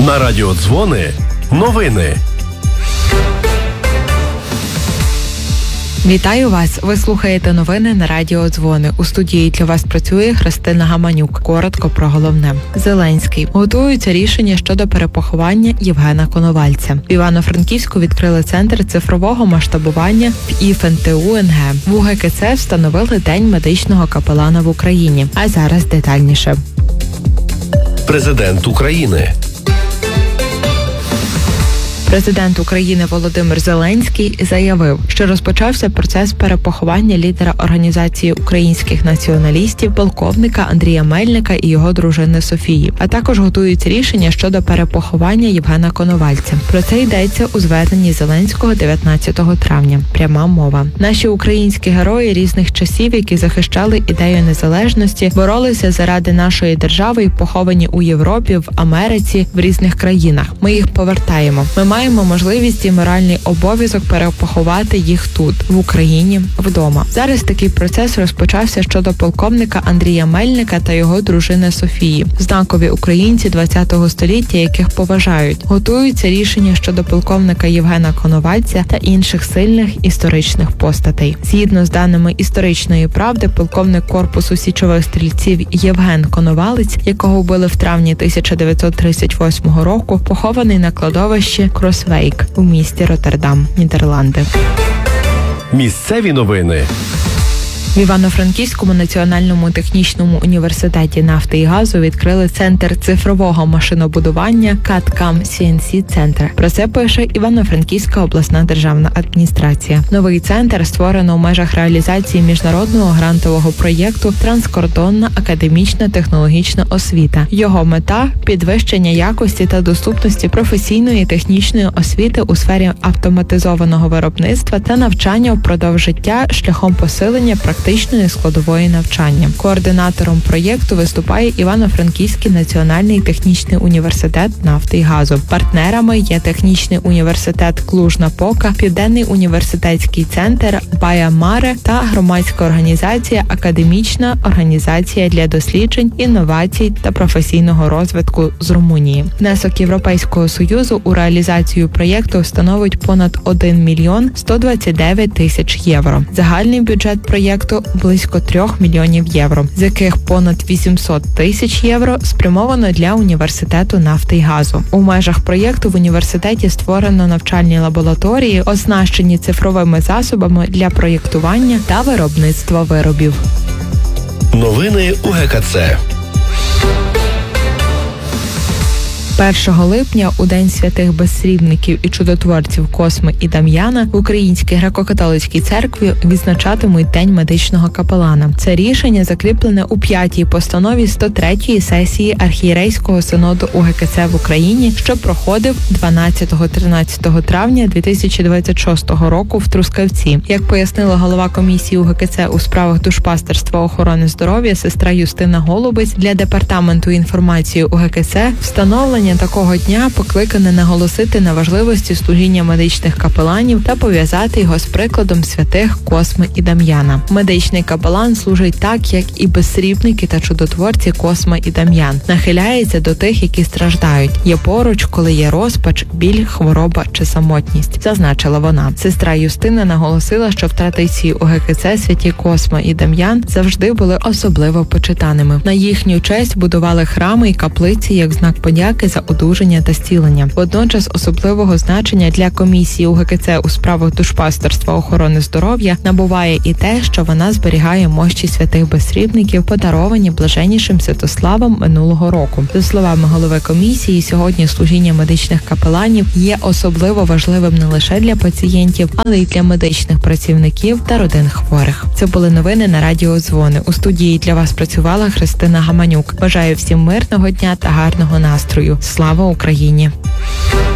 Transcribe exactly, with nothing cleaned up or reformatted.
На радіо Дзвони новини. Вітаю вас! Ви слухаєте новини на радіо Дзвони. У студії для вас працює Христина Гаманюк. Коротко про головне. Зеленський. Готуються рішення щодо перепоховання Євгена Коновальця. В Івано-Франківську відкрили центр цифрового масштабування в І Ф Н Т У Н Г. В У Ге Ке Це встановили День медичного капелана в Україні. А зараз детальніше. Президент України. Президент України Володимир Зеленський заявив, що розпочався процес перепоховання лідера Організації українських націоналістів, полковника Андрія Мельника і його дружини Софії, а також готують рішення щодо перепоховання Євгена Коновальця. Про це йдеться у зверненні Зеленського дев'ятнадцятого травня. Пряма мова. Наші українські герої різних часів, які захищали ідею незалежності, боролися заради нашої держави і поховані у Європі, в Америці, в різних країнах. Ми їх повертаємо. Ми маємо Маємо можливість і моральний обов'язок перепоховати їх тут, в Україні, вдома. Зараз такий процес розпочався щодо полковника Андрія Мельника та його дружини Софії. Знакові українці ХХ століття, яких поважають. Готуються рішення щодо полковника Євгена Коновальця та інших сильних історичних постатей. Згідно з даними історичної правди, полковник корпусу січових стрільців Євген Коновалець, якого вбили в травні тисяча дев'ятсот тридцять восьмого року, похований на кладовищі Кросвейк у місті Роттердам, Нідерланди. Місцеві новини. В Івано-Франківському національному технічному університеті нафти і газу відкрили центр цифрового машинобудування кей ей ті кам Сі Ен Сі Центр. Про це пише Івано-Франківська обласна державна адміністрація. Новий центр створено в межах реалізації міжнародного грантового проєкту «Транскордонна академічна технологічна освіта». Його мета – підвищення якості та доступності професійної і технічної освіти у сфері автоматизованого виробництва та навчання впродовж життя шляхом посилення практичної практичної складової навчання. Координатором проєкту виступає Івано-Франківський національний технічний університет нафти і газу. Партнерами є Технічний університет Клуж-Напока, Південний університетський центр Баямаре та громадська організація Академічна організація для досліджень, інновацій та професійного розвитку з Румунії. Внесок Європейського Союзу у реалізацію проєкту становить понад один мільйон сто двадцять дев'ять тисяч євро. Загальний бюджет проєкту близько трьох мільйонів євро, з яких понад вісімсот тисяч євро спрямовано для університету нафти і газу. У межах проєкту в університеті створено навчальні лабораторії, оснащені цифровими засобами для проєктування та виробництва виробів. Новини У Ге Ке Це. першого липня, у День святих безсрібників і чудотворців Косми і Дам'яна, в Українській греко-католицькій церкві відзначатимуть День медичного капелана. Це рішення закріплене у п'ятій постанові сто третьої сесії Архієрейського синоду У Ге Ке Це в Україні, що проходив дванадцятого-тринадцятого травня дві тисячі двадцять шостого року в Трускавці. Як пояснила голова комісії У Ге Ке Це у справах душпастерства охорони здоров'я сестра Юстина Голубець, для департаменту інформації У Ге Ке Це встановлення такого дня покликане наголосити на важливості служіння медичних капеланів та пов'язати його з прикладом святих Косми і Дам'яна. Медичний капелан служить так, як і безсрібники та чудотворці Косма і Дам'ян. Нахиляється до тих, які страждають. Є поруч, коли є розпач, біль, хвороба чи самотність, зазначила вона. Сестра Юстина наголосила, що в традиції У Ге Ке Це святі Косма і Дам'ян завжди були особливо почитаними. На їхню честь будували храми і каплиці як знак подяки за одужання та зцілення. Водночас особливого значення для комісії У Ге Ке Це у справах душпастерства охорони здоров'я набуває і те, що вона зберігає мощі святих безсрібників, подаровані блаженнішим Святославом минулого року. За словами голови комісії, сьогодні служіння медичних капеланів є особливо важливим не лише для пацієнтів, але й для медичних працівників та родин хворих. Це були новини на радіо Дзвони. У студії для вас працювала Христина Гаманюк. Бажаю всім мирного дня та гарного настрою. Слава Україні!